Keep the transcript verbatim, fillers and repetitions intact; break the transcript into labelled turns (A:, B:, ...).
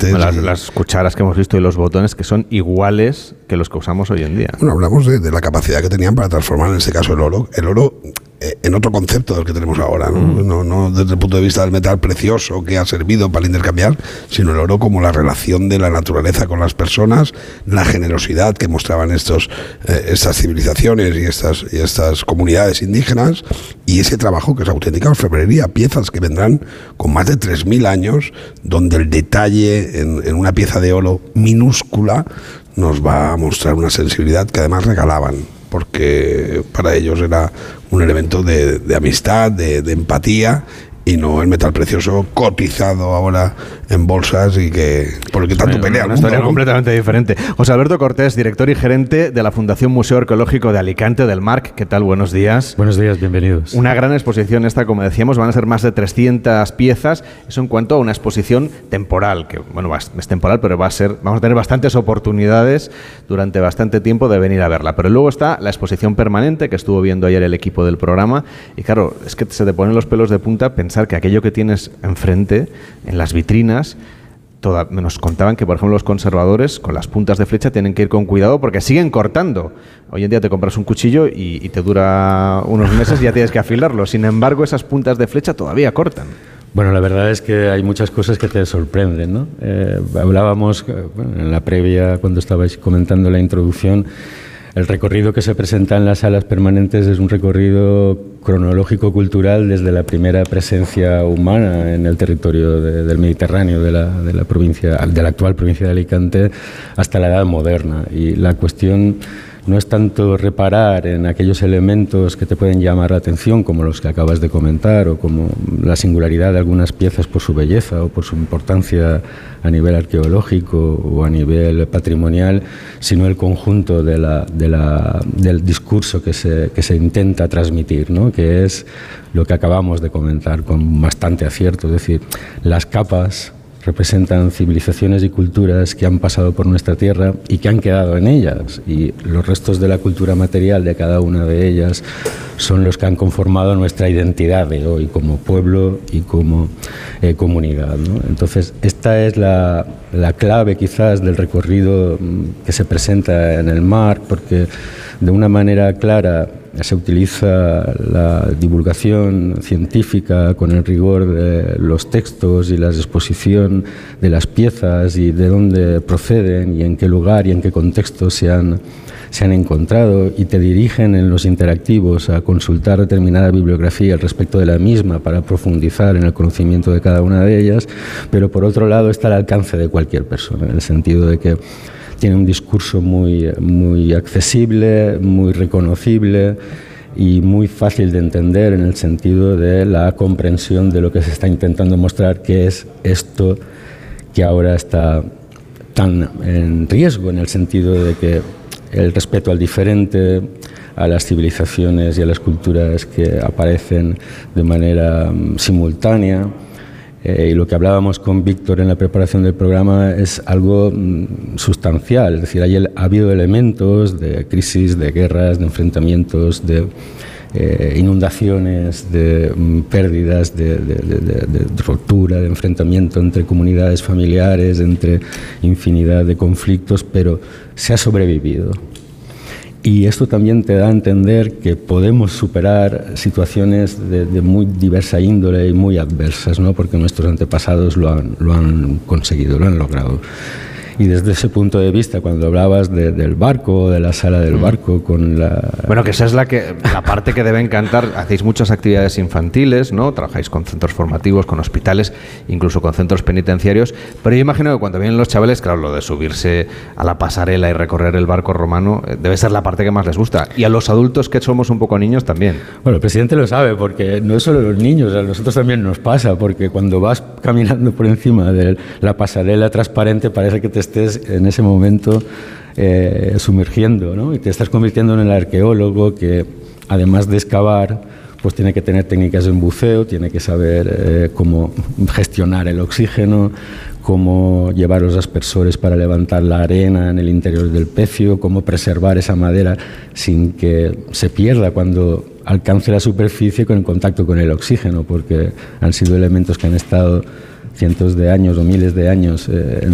A: antes.
B: Las,
A: y...
B: las cucharas que hemos visto y los botones que son iguales que los que usamos hoy en día.
A: Bueno, hablamos de, de la capacidad que tenían para transformar, en este caso, el oro. El oro eh, en otro concepto del que tenemos ahora, ¿no? Mm. No, no desde el punto de vista del metal precioso que ha servido para intercambiar, sino el oro como la relación de la naturaleza con las personas, la generosidad que mostraban estos, eh, estas civilizaciones y estas, y estas comunidades indígenas, y ese trabajo que es auténtica orfebrería, piezas que vendrán con más de tres mil años, donde el detalle en, en una pieza de oro minúscula nos va a mostrar una sensibilidad que además regalaban, porque para ellos era un elemento de, de amistad, de, de empatía, y no el metal precioso cotizado ahora en bolsas y que por el que tanto
B: bueno,
A: pelea.
B: Una historia ¿no? completamente diferente. José Alberto Cortés, director y gerente de la Fundación Museo Arqueológico de Alicante del Marc. ¿Qué tal? Buenos días.
C: Buenos días, bienvenidos.
B: Una gran exposición esta, como decíamos, van a ser más de trescientas piezas. Eso en cuanto a una exposición temporal, que bueno, es temporal, pero va a ser, vamos a tener bastantes oportunidades durante bastante tiempo de venir a verla. Pero luego está la exposición permanente, que estuvo viendo ayer el equipo del programa, y claro, es que se te ponen los pelos de punta pensar que aquello que tienes enfrente, en las vitrinas, toda, nos contaban que, por ejemplo, los conservadores con las puntas de flecha tienen que ir con cuidado porque siguen cortando. Hoy en día te compras un cuchillo y, y te dura unos meses y ya tienes que afilarlo. Sin embargo, esas puntas de flecha todavía cortan.
C: Bueno, la verdad es que hay muchas cosas que te sorprenden, ¿no? Eh, hablábamos bueno, en la previa, cuando estabais comentando la introducción. El recorrido que se presenta en las salas permanentes es un recorrido cronológico-cultural desde la primera presencia humana en el territorio de, del Mediterráneo, de la, de la provincia, de la actual provincia de Alicante, hasta la Edad Moderna. Y la cuestión no es tanto reparar en aquellos elementos que te pueden llamar la atención, como los que acabas de comentar, o como la singularidad de algunas piezas por su belleza o por su importancia a nivel arqueológico o a nivel patrimonial, sino el conjunto de la, de la, del discurso que se, que se intenta transmitir, ¿no? Que es lo que acabamos de comentar con bastante acierto, es decir, las capas representan civilizaciones y culturas que han pasado por nuestra tierra y que han quedado en ellas, y los restos de la cultura material de cada una de ellas son los que han conformado nuestra identidad de hoy como pueblo y como eh, comunidad, ¿no? Entonces, esta es la, la clave quizás del recorrido que se presenta en el Marc, porque de una manera clara se utiliza la divulgación científica con el rigor de los textos y la exposición de las piezas y de dónde proceden y en qué lugar y en qué contexto se han, se han encontrado, y te dirigen en los interactivos a consultar determinada bibliografía al respecto de la misma para profundizar en el conocimiento de cada una de ellas, pero por otro lado está al alcance de cualquier persona, en el sentido de que tiene un discurso muy, muy accesible, muy reconocible y muy fácil de entender en el sentido de la comprensión de lo que se está intentando mostrar, que es esto que ahora está tan en riesgo, en el sentido de que el respeto al diferente, a las civilizaciones y a las culturas que aparecen de manera um, simultánea. Eh, y lo que hablábamos con Víctor en la preparación del programa es algo mm, sustancial, es decir, hay el, ha habido elementos de crisis, de guerras, de enfrentamientos, de eh, inundaciones, de mm, pérdidas, de, de, de, de, de ruptura, de enfrentamiento entre comunidades familiares, entre infinidad de conflictos, pero se ha sobrevivido. Y esto también te da a entender que podemos superar situaciones de, de muy diversa índole y muy adversas, ¿no? Porque nuestros antepasados lo han, lo han conseguido, lo han logrado. Y desde ese punto de vista, cuando hablabas de, del barco, de la sala del barco, con la...
B: Bueno, que esa es la, que, la parte que debe encantar. Hacéis muchas actividades infantiles, ¿no? Trabajáis con centros formativos, con hospitales, incluso con centros penitenciarios. Pero yo imagino que cuando vienen los chavales, claro, lo de subirse a la pasarela y recorrer el barco romano debe ser la parte que más les gusta. Y a los adultos, que somos un poco niños, también.
C: Bueno, el presidente lo sabe, porque no es solo los niños, a nosotros también nos pasa, porque cuando vas caminando por encima de la pasarela transparente parece que te estés en ese momento eh, sumergiendo, ¿no? Y te estás convirtiendo en el arqueólogo que, además de excavar, pues tiene que tener técnicas en buceo, tiene que saber eh, cómo gestionar el oxígeno, cómo llevar los aspersores para levantar la arena en el interior del pecio, cómo preservar esa madera sin que se pierda cuando alcance la superficie con el contacto con el oxígeno, porque han sido elementos que han estado cientos de años o miles de años eh, en